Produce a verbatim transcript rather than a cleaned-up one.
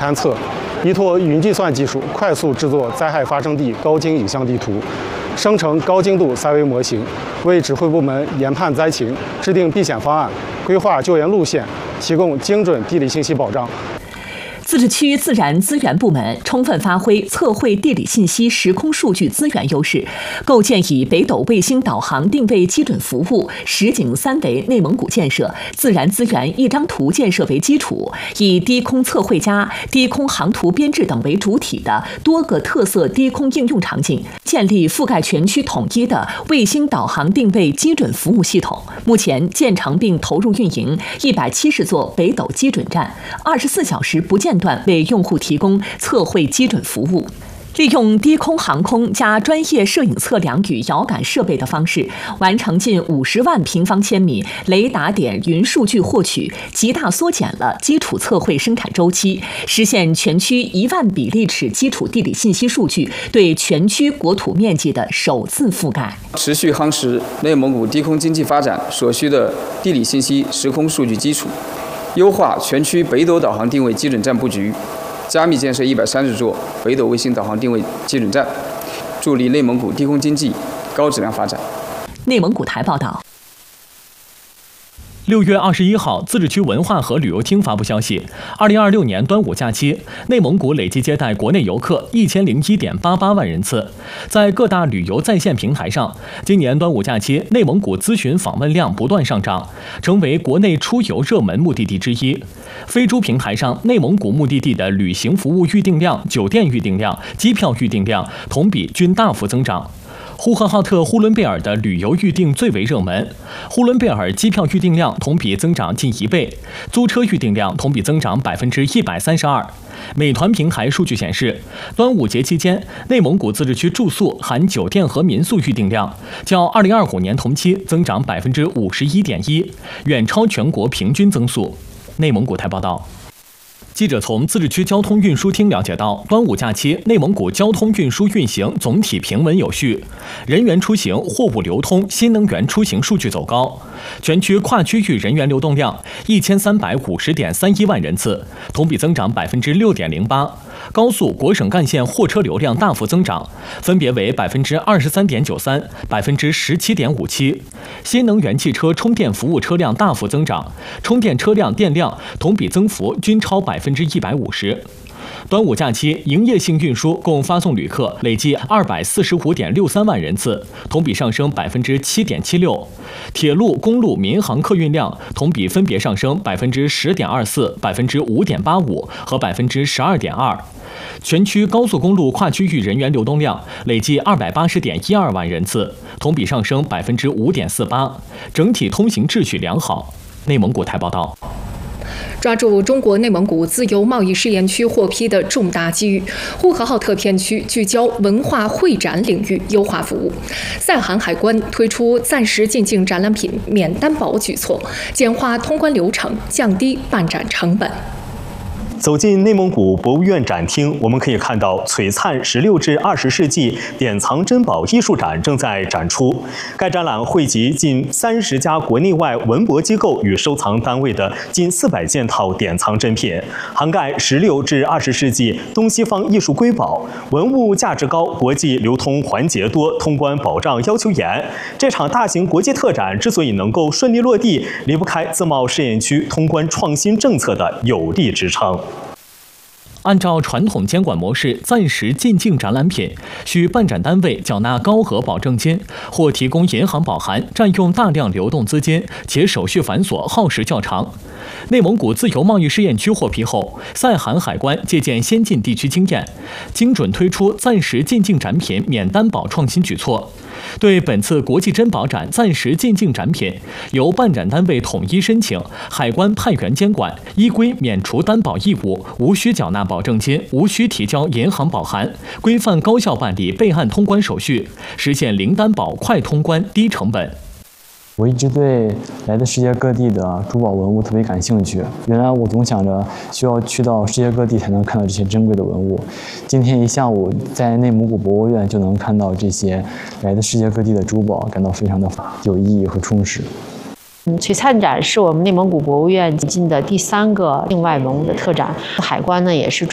勘测，依托云计算技术快速制作灾害发生地高精影像地图，生成高精度三维模型，为指挥部门研判灾情、制定避险方案、规划救援路线，提供精准地理信息保障。 自治区自然资源部门充分发挥测绘地理信息时空数据资源优势，构建以北斗卫星导航定位基准服务、实景三维内蒙古建设、自然资源一张图建设为基础，以低空测绘加低空航图编制等为主体的多个特色低空应用场景，建立覆盖全区统一的卫星导航定位基准服务系统。目前建成并投入运营一百七十座北斗基准站，二十四小时不间断为用户提供测绘基准服务。利用低空航空加专业摄影测量与遥感设备的方式，完成近五十万平方千米雷达点云数据获取，极大缩减了基础测绘生产周期，实现全区一万比例尺基础地理信息数据对全区国土面积的首次覆盖。 持续夯实内蒙古低空经济发展所需的地理信息时空数据基础，优化全区北斗导航定位基准站布局，加密建设一百三十座北斗卫星导航定位基准站，助力内蒙古低空经济高质量发展。 内蒙古台报道。 六月二十一号，自治区文化和旅游厅发布消息，二零二六年端午假期，内蒙古累计接待国内游客一千零一点八八万人次。在各大旅游在线平台上，今年端午假期内蒙古咨询访问量不断上涨，成为国内出游热门目的地之一。飞猪平台上，内蒙古目的地的旅行服务预订量、酒店预订量、机票预订量同比均大幅增长。呼和浩特呼伦贝尔的旅游预订最为热门，呼伦贝尔机票预订量同比增长近一倍，租车预订量同比增长百分之一百三十二。美团平台数据显示，端午节期间，内蒙古自治区住宿含酒店和民宿预订量较二零二五年同期增长百分之五十一点一，远超全国平均增速。内蒙古台报道。记者从自治区交通运输厅了解到，端午假期内蒙古交通运输运行总体平稳有序，人员出行、货物流通、新能源出行数据走高。全区跨区域人员流动量一千三百五十点三一万人次，同比增长百分之六点零八。高速、国省干线货车流量大幅增长，分别为百分之二十三点九三、百分之十七点五七。新能源汽车充电服务车辆大幅增长，充电车辆电量同比增幅均超百分之一百五十。端午假期，营业性运输共发送旅客累计二百四十五点六三万人次，同比上升百分之七点七六。铁路、公路、民航客运量同比分别上升百分之十点二四、百分之五点八五和百分之十二点二。全区高速公路跨区域人员流动量累计二百八十点一二万人次，同比上升百分之五点四八，整体通行秩序良好。内蒙古台报道。 抓住中国内蒙古自由贸易试验区获批的重大机遇，呼和浩特片区聚焦文化会展领域优化服务。赛罕海关推出暂时进境展览品免担保举措，简化通关流程，降低办展成本。 走进内蒙古博物院展厅，我们可以看到璀璨十六至二十世纪典藏珍宝艺术展正在展出。该展览汇集近三十家国内外文博机构与收藏单位的近四百件套典藏珍品，涵盖十六至二十世纪东西方艺术瑰宝，文物价值高，国际流通环节多，通关保障要求严。这场大型国际特展之所以能够顺利落地，离不开自贸试验区通关创新政策的有力支撑。 按照传统监管模式，暂时进境展览品需办展单位缴纳高额保证金或提供银行保函，占用大量流动资金，且手续繁琐，耗时较长。内蒙古自由贸易试验区获批后，赛罕海关借鉴先进地区经验，精准推出暂时进境展品免担保创新举措。对本次国际珍宝展暂时进境展品，由办展单位统一申请，海关派员监管，依规免除担保义务，无需缴纳保证金，无需提交银行保函，规范高效办理备案通关手续，实现零担保、快通关、低成本。 我一直对来自世界各地的珠宝文物特别感兴趣。原来我总想着需要去到世界各地才能看到这些珍贵的文物。今天一下午在内蒙古博物院就能看到这些来自世界各地的珠宝，感到非常的有意义和充实。 嗯，璀璨展是我们内蒙古博物院引进的第三个境外文物的特展，海关呢也是